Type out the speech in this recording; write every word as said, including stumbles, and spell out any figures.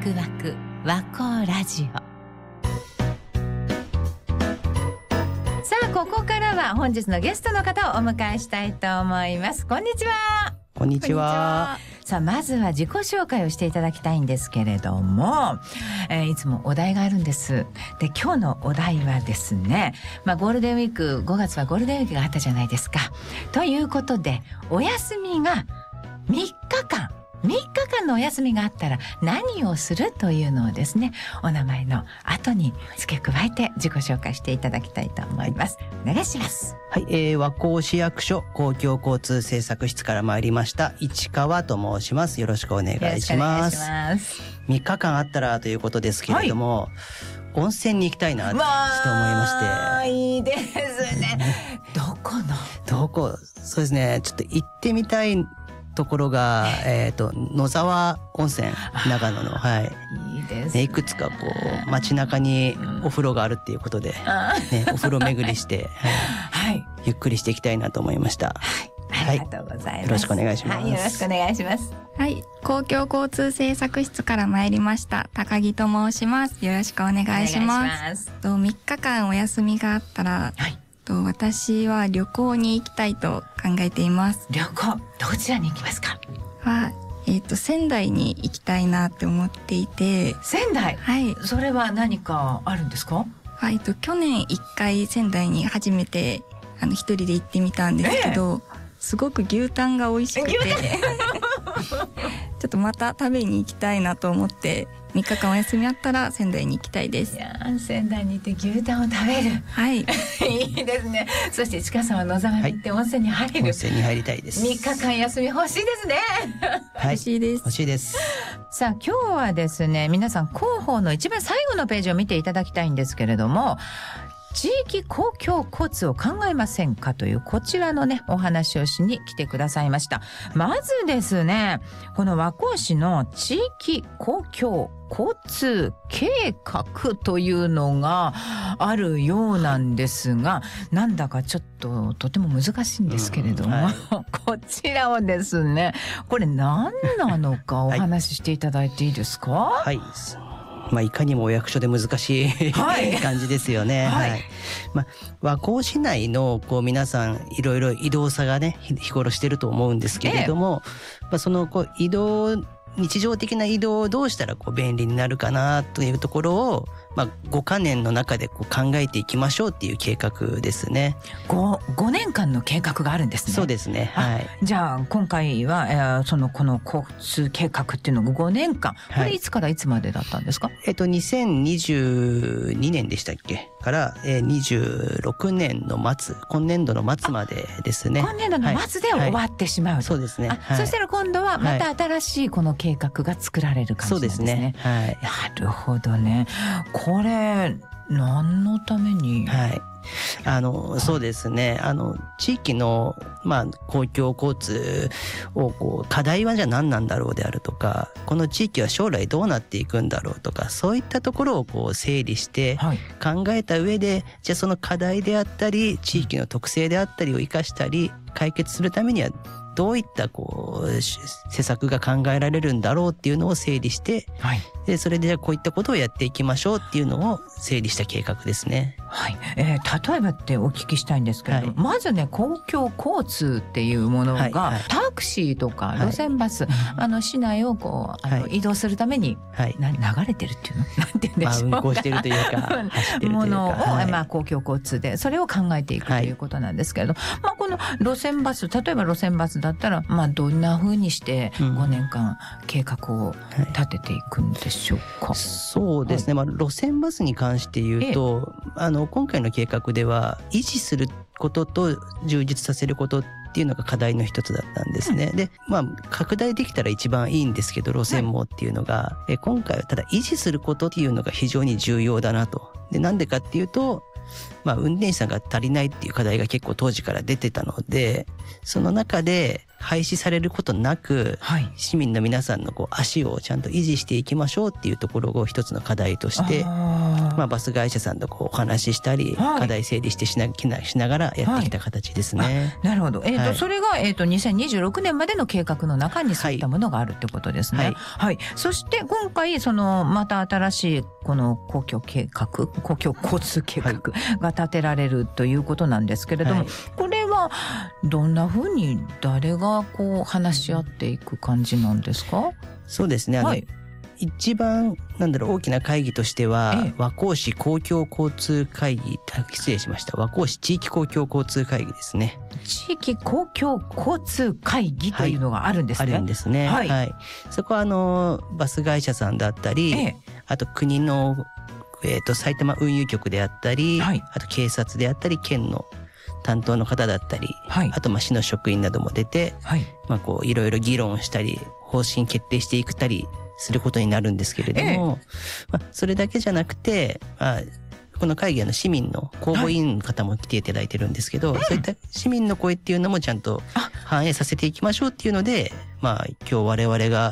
クワク和光ラジオ。さあここからは本日のゲストの方をお迎えしたいと思います。こんにちは。 こんにちは。 さあまずは自己紹介をしていただきたいんですけれども、えー、いつもお題があるんです。で今日のお題はですね、まあ、ゴールデンウィークごがつはゴールデンウィークがあったじゃないですか。ということでお休みがみっかかんみっかかんのお休みがあったら何をするというのをですね、お名前の後に付け加えて自己紹介していただきたいと思います。お願いします。 はい、えー、和光市役所公共交通政策室から参りました市川と申します。よろしくお願いします。みっかかんあったらということですけれども、はい、温泉に行きたいなと思いまして。 いいですね。どこの？ どこ？そうですね。ちょっと行ってみたいところが、えっと、野沢温泉、長野の、はい。 いいですね。 いくつかこう、街中にお風呂があるっていうことで、ね、お風呂巡りして、はい、ゆっくりしていきたいなと思いました。 はい。ありがとうございます。 よろしくお願いします。 はい、よろしくお願いします。 はい、公共交通政策室から参りました高木と申します。よろしくお願いします。お願いします。とみっかかんお休みがあったら、はい。と私は旅行に行きたいと考えています。 旅行どちらに行きますか？ は、えっと仙台に行きたいなって思っていて。 仙台？ はい。 それは何かあるんですか？ はい、と去年いっかい仙台に初めてあの一人で行ってみたんですけど、ええ、すごく牛タンが美味しくてちょっとまた食べに行きたいなと思ってみっかかんお休みあったら仙台に行きたいです。 いや仙台に行って牛タンを食べる。 はいいいですね。そして市川さんは野沢に行って温泉に入る、はい、 温泉に入りたいです。 みっかかん休み欲しいですね。 はい、 欲しいです。 欲しいです。 さあ今日はですね、皆さん広報の一番最後のページを見ていただきたいんですけれども、地域公共交通を考えませんかというこちらのねお話をしに来てくださいました。まずですね、この和光市の地域公共交通計画というのがあるようなんですが、なんだかちょっととても難しいんですけれども、うんはい、こちらをですね、これ何なのかお話ししていただいていいですか？ はい、まあ、いかにもお役所で難しい、はい、感じですよね。はい。はい、まあ、和光市内のこう皆さんいろいろ移動差がね日頃してると思うんですけれども、ええ、まあ、そのこう移動日常的な移動をどうしたらこう便利になるかなというところを、まあ、ごかねんの中でこう考えていきましょうっていう計画ですね。 5, 5年間の計画があるんですね。 そうですね。はい。 じゃあ今回は、えー、そのこの交通計画っていうのがごねんかん、これいつからいつまでだったんですか？はい、 えっとにせんにじゅうにねんでしたっけから、えー、にじゅうろくねんの末、今年度の末までですね。 今年度の末で終わってしまう、はいはい、 そうですね。 はい、そしたら今度はまた新しいこの計画が作られる感じなんですね。そうですね。はい。なるほどね。これ何のために？ はい。あの、そうですね。あの、地域の、まあ、公共交通を、こう、課題はじゃあ何なんだろうであるとか、この地域は将来どうなっていくんだろうとか、そういったところをこう、整理して考えた上で、はい、じゃあその課題であったり、地域の特性であったりを生かしたり、解決するためには、どういったこう施策が考えられるんだろうっていうのを整理して、はい、でそれでじゃあこういったことをやっていきましょうっていうのを整理した計画ですね。 はい、えー、例えばってお聞きしたいんですけれども、はい、まずね公共交通っていうものが、はいはい、タクシーとか路線バス、はい、あの市内をこうあの、はい、移動するために、はい、な流れてるっていうのなんて言うんでしょうか、 まあ、運行してるというか走ってるというかものを、 はい、 まあ、公共交通でそれを考えていくということなんですけれど、はい、まあ、この路線バス、例えば路線バスだったら、まあ、どんな風にしてごねんかん計画を立てていくんでしょうか？ はい、そうですね、はい、まあ、路線バスに関して言うと、ええ、あの今回の計画では維持することと充実させることっていうのが課題の一つだったんですね。うん、で、まあ拡大できたら一番いいんですけど、路線網っていうのが、はい、え今回はただ維持することっていうのが非常に重要だなと。で、なんでかっていうと、まあ運転手さんが足りないっていう課題が結構当時から出てたので、その中で廃止されることなく、はい、市民の皆さんのこう足をちゃんと維持していきましょうっていうところを一つの課題としてまあ、バス会社さんとこうお話ししたり、 はい、 課題整理してしなしながらやってきた形ですね。 はい、なるほど。えっ、ー、と、 はい、 それがえっ、ー、とにせんにじゅうろくねんまでの計画の中にそういったものがあるってことですね。はい。はい、そして今回そのまた新しいこの公共計画、公共交通計画が立てられるということなんですけれども、はい、これはどんなふうに誰がこう話し合っていく感じなんですか？ そうですね。あの、はい、一番なんだろう大きな会議としては、ええ、和光市公共交通会議、失礼しました。和光市地域公共交通会議ですね。 地域公共交通会議というのがあるんですね。 はい、あるんですね。はい。はい、そこはあのバス会社さんだったり、ええ、あと国のえっと埼玉運輸局であったり、はい、あと警察であったり県の担当の方だったり、はい、あとまあ市の職員なども出て、はい、まあこういろいろ議論したり方針決定していくたりすることになるんですけれども、ええ、まあ、それだけじゃなくて、まあ、この会議はの市民の公募委員の方も来ていただいてるんですけど、はい、そういった市民の声っていうのもちゃんと反映させていきましょうっていうので、まあ今日我々が